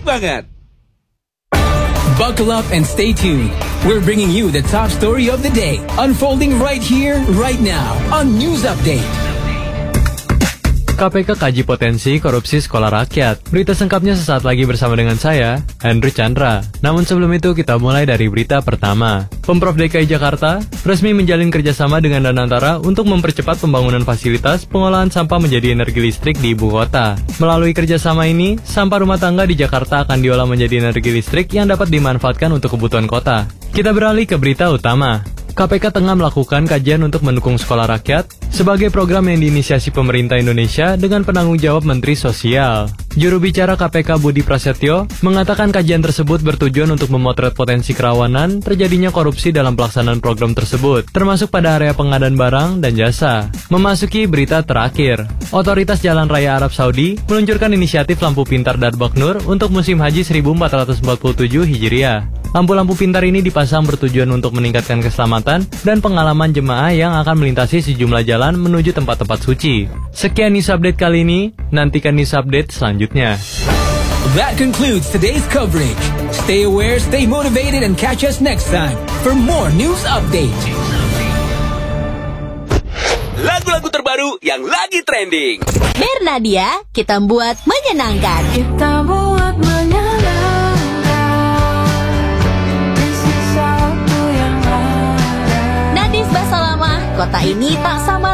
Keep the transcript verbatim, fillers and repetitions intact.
Asik banget. Buckle up and stay tuned. We're bringing you the top story of the day, unfolding right here, right now, on News Update. K P K kaji potensi korupsi sekolah rakyat. Berita sengkapnya sesaat lagi bersama dengan saya, Andrew Chandra. Namun sebelum itu kita mulai dari berita pertama. Pemprov D K I Jakarta resmi menjalin kerjasama dengan Danantara untuk mempercepat pembangunan fasilitas pengolahan sampah menjadi energi listrik di ibu kota. Melalui kerjasama ini, sampah rumah tangga di Jakarta akan diolah menjadi energi listrik yang dapat dimanfaatkan untuk kebutuhan kota. Kita beralih ke berita utama. K P K tengah melakukan kajian untuk mendukung sekolah rakyat sebagai program yang diinisiasi pemerintah Indonesia dengan penanggung jawab Menteri Sosial. Juru bicara K P K Budi Prasetyo mengatakan kajian tersebut bertujuan untuk memotret potensi kerawanan terjadinya korupsi dalam pelaksanaan program tersebut, termasuk pada area pengadaan barang dan jasa. Memasuki berita terakhir, Otoritas Jalan Raya Arab Saudi meluncurkan inisiatif lampu pintar Darbak Nur untuk musim haji seribu empat ratus empat puluh tujuh Hijriah. Lampu-lampu pintar ini dipasang bertujuan untuk meningkatkan keselamatan dan pengalaman jemaah yang akan melintasi sejumlah jalan menuju tempat-tempat suci. Sekian news update kali ini, nantikan news update selanjutnya. That concludes today's coverage. Stay aware, stay motivated, and catch us next time for more news update. Lagu-lagu terbaru yang lagi trending. Bernadia, kita buat menyenangkan. Kita buat menyenangkan. Nadis Basalamah, kota ini tak sama